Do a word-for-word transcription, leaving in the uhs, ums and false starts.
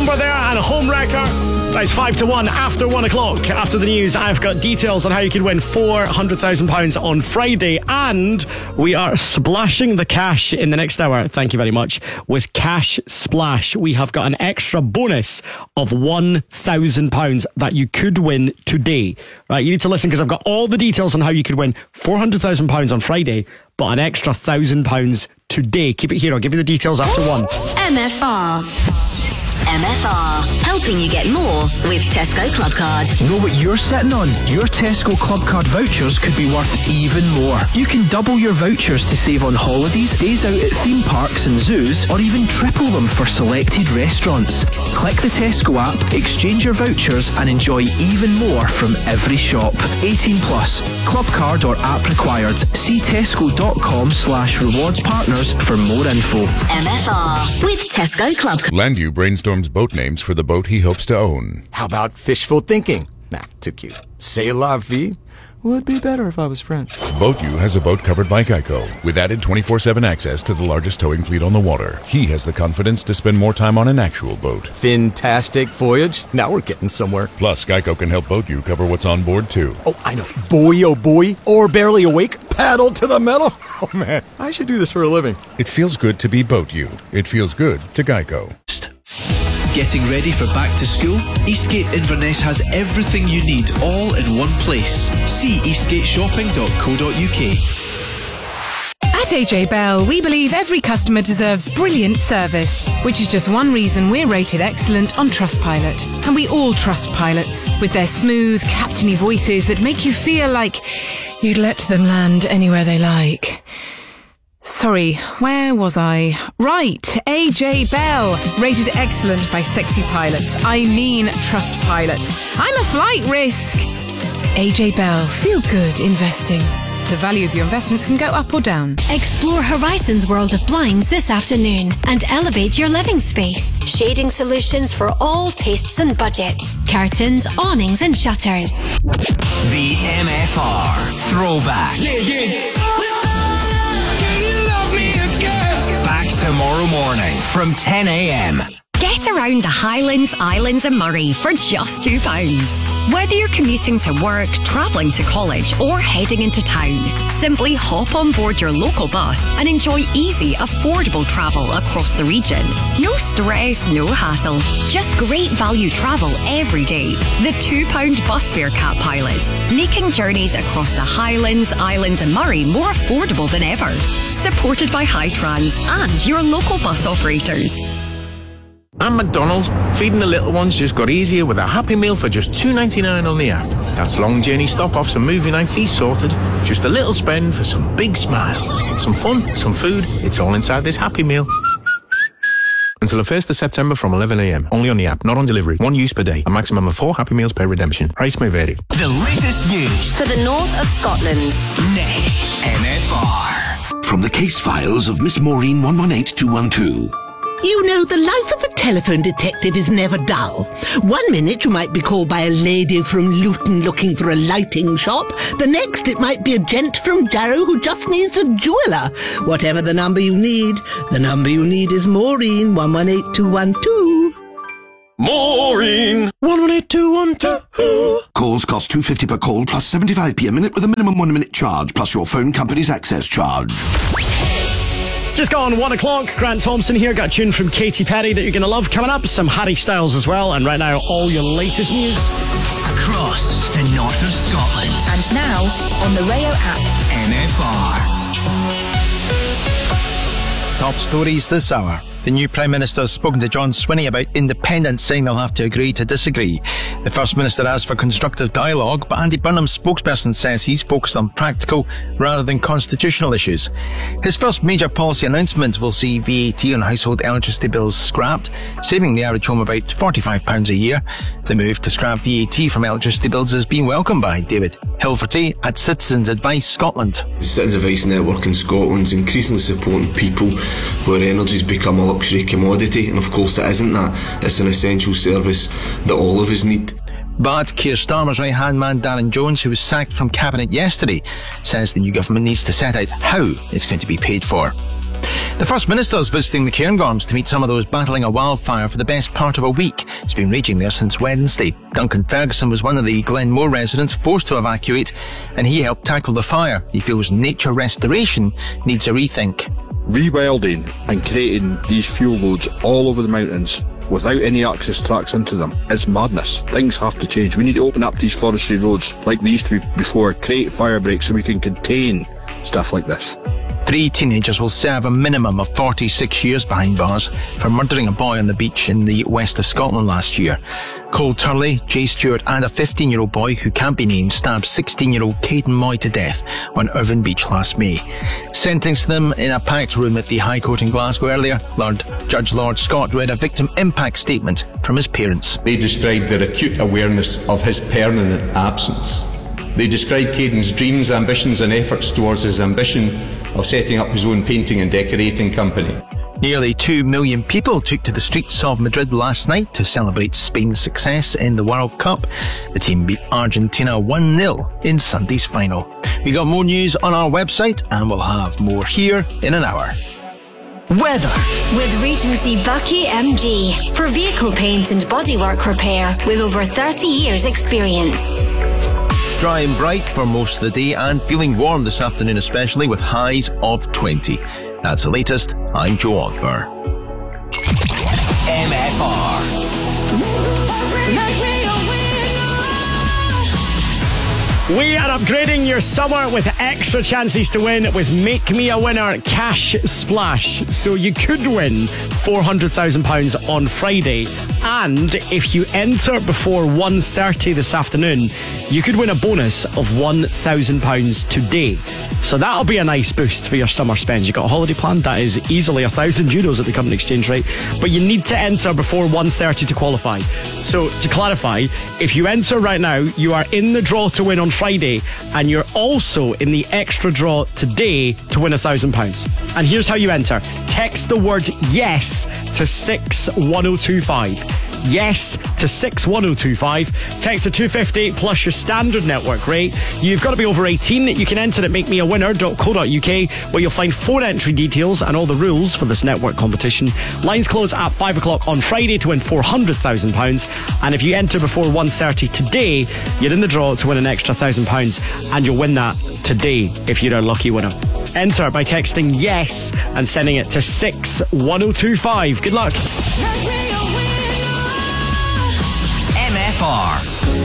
number there and a home wrecker. That's five to one after one o'clock. After the news, I've got details on how you can win four hundred thousand pounds on Friday. And we are splashing the cash in the next hour. Thank you very much. With Cash Splash, we have got an extra bonus of one thousand pounds that you could win today. Right, you need to listen because I've got all the details on how you could win four hundred thousand pounds on Friday, but an extra one thousand pounds today. Keep it here. I'll give you the details after one. M F R. M F R, helping you get more with Tesco Clubcard. Know what you're sitting on? Your Tesco Clubcard vouchers could be worth even more. You can double your vouchers to save on holidays, days out at theme parks and zoos, or even triple them for selected restaurants. Click the Tesco app, exchange your vouchers, and enjoy even more from every shop. eighteen plus. Clubcard or app required. See tesco.com slash rewards partners for more info. M F R with Tesco Clubcard. Landu brainstorms boat names for the boat he hopes to own. How about fishful thinking? Nah, too cute. C'est la vie would be better if I was French. BoatU has a boat covered by Geico with added twenty-four seven access to the largest towing fleet on the water. He has the confidence to spend more time on an actual boat. Fantastic voyage. Now we're getting somewhere. Plus, Geico can help BoatU cover what's on board too. Oh, I know. Boy, oh boy. Or barely awake. Paddle to the metal. Oh man, I should do this for a living. It feels good to be BoatU. It feels good to Geico. Getting ready for back to school? Eastgate Inverness has everything you need all in one place. See eastgate shopping dot co dot uk. At A J Bell, we believe every customer deserves brilliant service, which is just one reason we're rated excellent on Trustpilot. And we all trust pilots, with their smooth, captainy voices that make you feel like you'd let them land anywhere they like. Sorry, where was I? Right, A J Bell, rated excellent by sexy pilots. I mean Trustpilot. I'm a flight risk. A J Bell, feel good investing. The value of your investments can go up or down. Explore Horizons World of Blinds this afternoon and elevate your living space. Shading solutions for all tastes and budgets. Curtains, awnings and shutters. The M F R Throwback. Yeah, yeah. Back tomorrow morning from ten a.m. Get around the Highlands, Islands and Moray for just two pounds. Whether you're commuting to work, travelling to college or heading into town, simply hop on board your local bus and enjoy easy, affordable travel across the region. No stress, no hassle. Just great value travel every day. The two pound bus fare cap pilot, making journeys across the Highlands, Islands and Moray more affordable than ever. Supported by Hightrans and your local bus operators. And McDonald's, feeding the little ones just got easier with a Happy Meal for just two ninety-nine on the app. That's long journey stop-offs and movie night fees sorted. Just a little spend for some big smiles. Some fun, some food, it's all inside this Happy Meal. Until the first of September from eleven a.m. Only on the app, not on delivery. One use per day. A maximum of four Happy Meals per redemption. Price may vary. The latest news for the north of Scotland. Next, M F R. From the case files of Miss Maureen one one eight two one two. You know, the life of a telephone detective is never dull. One minute you might be called by a lady from Luton looking for a lighting shop. The next it might be a gent from Jarrow who just needs a jeweller. Whatever the number you need, the number you need is Maureen one one eight two one two. Maureen one one eight two one two. Calls cost two fifty per call plus seventy-five p a minute with a minimum one minute charge plus your phone company's access charge. Just gone one o'clock. Grant Thompson here. Got a tune from Katy Perry that you're going to love. Coming up, some Harry Styles as well. And right now, all your latest news. Across the north of Scotland. And now, on the Rayo app. M F R. Top stories this hour. The new Prime Minister has spoken to John Swinney about independence, saying they'll have to agree to disagree. The First Minister asked for constructive dialogue, but Andy Burnham's spokesperson says he's focused on practical rather than constitutional issues. His first major policy announcement will see V A T on household electricity bills scrapped, saving the average home about forty-five pounds a year. The move to scrap V A T from electricity bills has been welcomed by David Hilferty at Citizens Advice Scotland. The Citizens Advice Network in Scotland is increasingly supporting people where energy's become a luxury commodity, and of course it isn't that. It's an essential service that all of us need. But Keir Starmer's right-hand man Darren Jones, who was sacked from Cabinet yesterday, says the new government needs to set out how it's going to be paid for. The First Minister is visiting the Cairngorms to meet some of those battling a wildfire for the best part of a week. It's been raging there since Wednesday. Duncan Ferguson was one of the Glenmore residents forced to evacuate, and he helped tackle the fire. He feels nature restoration needs a rethink. Rewilding and creating these fuel loads all over the mountains without any access tracks into them is madness. Things have to change. We need to open up these forestry roads like they used to be before, create fire breaks so we can contain stuff like this. Three teenagers will serve a minimum of forty-six years behind bars for murdering a boy on the beach in the west of Scotland last year. Cole Turley, Jay Stewart and a fifteen-year-old boy who can't be named stabbed sixteen-year-old Caden Moy to death on Irvine Beach last May. Sentencing them in a packed room at the High Court in Glasgow earlier, Lord Judge Lord Scott read a victim impact statement from his parents. They described their acute awareness of his permanent absence. They described Caden's dreams, ambitions and efforts towards his ambition of setting up his own painting and decorating company. Nearly two million people took to the streets of Madrid last night to celebrate Spain's success in the World Cup. The team beat Argentina one nil in Sunday's final. We got more news on our website and we'll have more here in an hour. Weather. With Regency Bucky M G for vehicle paint and bodywork repair with over thirty years experience. Dry and bright for most of the day and feeling warm this afternoon especially with highs of twenty. That's the latest. I'm Joe Ogbar. M F R. We are upgrading your summer with extra chances to win with Make Me a Winner Cash Splash. So you could win four hundred thousand pounds on Friday, and if you enter before one thirty this afternoon, you could win a bonus of one thousand pounds today. So that'll be a nice boost for your summer spend. You got a holiday plan? That is easily a thousand euros at the current exchange rate, but you need to enter before one thirty to qualify. So to clarify, if you enter right now, you are in the draw to win on Friday, and you're also in the extra draw today to win a thousand pounds. And here's how you enter. Text the word yes to six one oh two five. Yes to six one oh two five. Text to two fifty plus your standard network rate. You've got to be over eighteen. You can enter at make me a winner dot co dot uk, where you'll find four entry details and all the rules for this network competition. Lines close at five o'clock on Friday to win four hundred thousand pounds. And if you enter before one thirty today, you're in the draw to win an extra one thousand pounds, and you'll win that today if you're a lucky winner. Enter by texting yes and sending it to six one oh two five. Good luck. M F R.